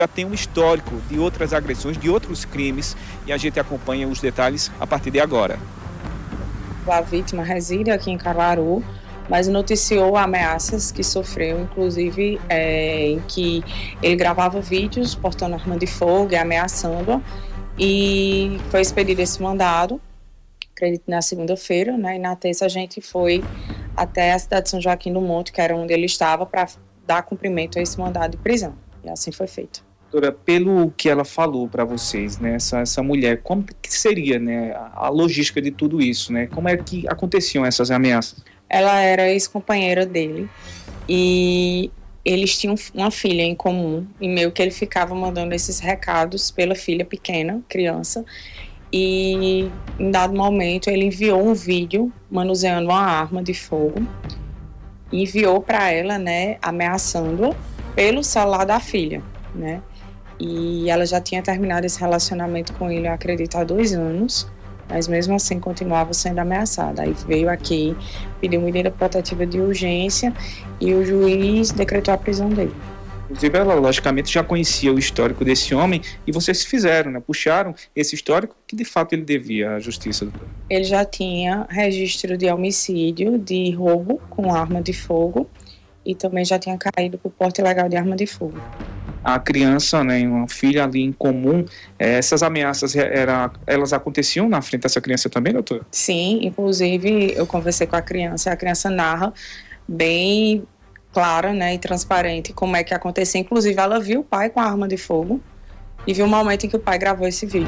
já tem um histórico de outras agressões, de outros crimes, e a gente acompanha os detalhes a partir de agora. A vítima reside aqui em Caruaru, mas noticiou ameaças que sofreu, inclusive em que ele gravava vídeos portando arma de fogo e ameaçando-a, e foi expedido esse mandado, acredito na segunda-feira, né, e na terça a gente foi até a cidade de São Joaquim do Monte, que era onde ele estava, para dar cumprimento a esse mandado de prisão, e assim foi feito. Doutora, pelo que ela falou para vocês, né, essa mulher, como que seria, né, a logística de tudo isso, né? Como é que aconteciam essas ameaças? Ela era ex-companheira dele e eles tinham uma filha em comum e meio que ele ficava mandando esses recados pela filha pequena, criança, e em dado momento ele enviou um vídeo manuseando uma arma de fogo e enviou para ela, né, ameaçando-a pelo celular da filha, né? E ela já tinha terminado esse relacionamento com ele, eu acredito, há 2 anos, mas mesmo assim continuava sendo ameaçada. Aí veio aqui, pediu medida protetiva de urgência e o juiz decretou a prisão dele. Inclusive, ela logicamente já conhecia o histórico desse homem e vocês fizeram, né? Puxaram esse histórico que de fato ele devia à justiça, doutor. Ele já tinha registro de homicídio, de roubo com arma de fogo e também já tinha caído por porte ilegal de arma de fogo. A criança, né, uma filha ali em comum, essas ameaças, elas aconteciam na frente dessa criança também, doutor? Sim, inclusive eu conversei com a criança narra bem clara, né, e transparente como é que acontecia. Inclusive ela viu o pai com a arma de fogo e viu o momento em que o pai gravou esse vídeo.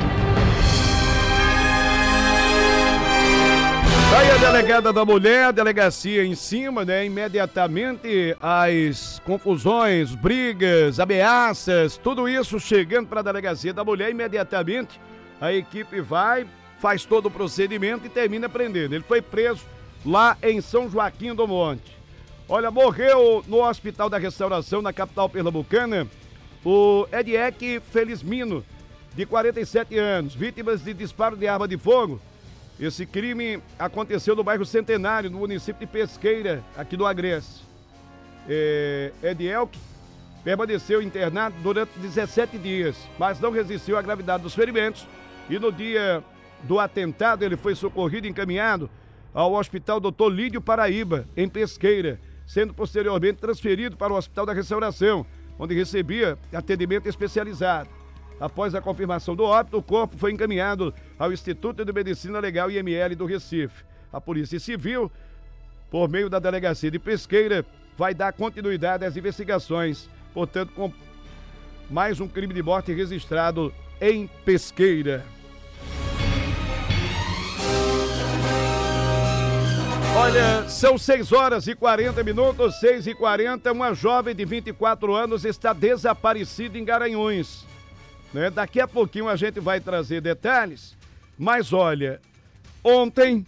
Aí a delegada da mulher, a delegacia em cima, né? Imediatamente as confusões, brigas, ameaças, tudo isso chegando para a delegacia da mulher, imediatamente a equipe vai, faz todo o procedimento e termina prendendo. Ele foi preso lá em São Joaquim do Monte. Olha, morreu no Hospital da Restauração, na capital pernambucana, o Ediek Felizmino, de 47 anos, vítimas de disparo de arma de fogo. Esse crime aconteceu no bairro Centenário, no município de Pesqueira, aqui do Agreste. Ediek permaneceu internado durante 17 dias, mas não resistiu à gravidade dos ferimentos e no dia do atentado ele foi socorrido e encaminhado ao Hospital Dr. Lídio Paraíba, em Pesqueira, sendo posteriormente transferido para o Hospital da Restauração, onde recebia atendimento especializado. Após a confirmação do óbito, o corpo foi encaminhado ao Instituto de Medicina Legal IML do Recife. A Polícia Civil, por meio da Delegacia de Pesqueira, vai dar continuidade às investigações. Portanto, com mais um crime de morte registrado em Pesqueira. Olha, são 6h40, 6h40, uma jovem de 24 anos está desaparecida em Garanhuns. Né? Daqui a pouquinho a gente vai trazer detalhes, mas olha, ontem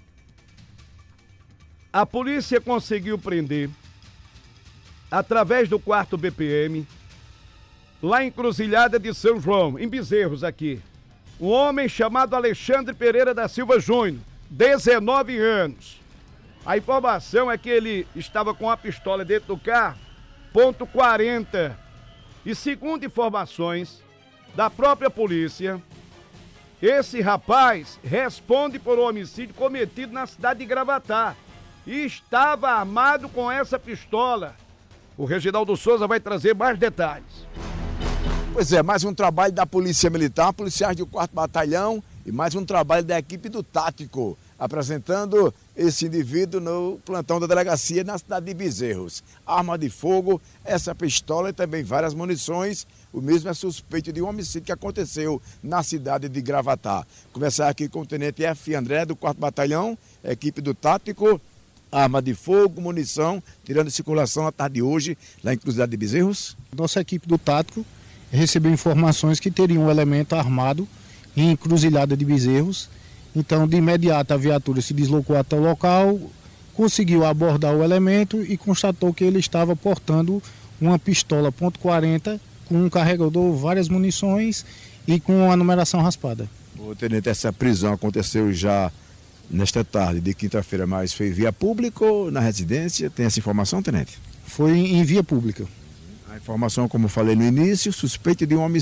a polícia conseguiu prender, através do 4º BPM, lá em Encruzilhada de São João, em Bezerros aqui, um homem chamado Alexandre Pereira da Silva Júnior, 19 anos. A informação é que ele estava com a pistola dentro do carro, .40, e segundo informações da própria polícia, esse rapaz responde por um homicídio cometido na cidade de Gravatá e estava armado com essa pistola. O Reginaldo Souza vai trazer mais detalhes. Pois é, mais um trabalho da Polícia Militar, policiais do 4º Batalhão e mais um trabalho da equipe do Tático, apresentando esse indivíduo no plantão da delegacia na cidade de Bezerros. Arma de fogo, essa pistola e também várias munições. O mesmo é suspeito de um homicídio que aconteceu na cidade de Gravatá. Conversar aqui com o Tenente F. André, do 4º Batalhão, equipe do Tático, arma de fogo, munição, tirando de circulação na tarde de hoje, lá em Cruzilhada de Bezerros. Nossa equipe do Tático recebeu informações que teria um elemento armado em Encruzilhada de Bezerros. Então, de imediato, a viatura se deslocou até o local, conseguiu abordar o elemento e constatou que ele estava portando uma pistola .40 com um carregador, várias munições e com a numeração raspada. O tenente, essa prisão aconteceu já nesta tarde de quinta-feira, mas foi via pública ou na residência? Tem essa informação, tenente? Foi em via pública. A informação, como eu falei no início, suspeito de um homicídio